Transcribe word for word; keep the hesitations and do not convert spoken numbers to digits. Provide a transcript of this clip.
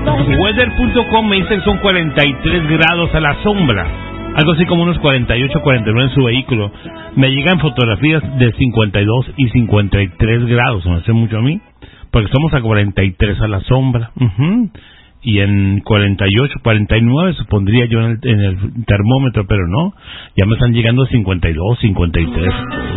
Weather punto com me dice que son cuarenta y tres grados a la sombra. Algo así como unos cuarenta y ocho, cuarenta y nueve en su vehículo. Me llegan fotografías de cincuenta y dos y cincuenta y tres grados. No hace mucho a mí. Porque estamos a cuarenta y tres a la sombra. Uh-huh. Y en cuarenta y ocho, cuarenta y nueve supondría yo en el, en el termómetro, pero no. Ya me están llegando cincuenta y dos, cincuenta y tres.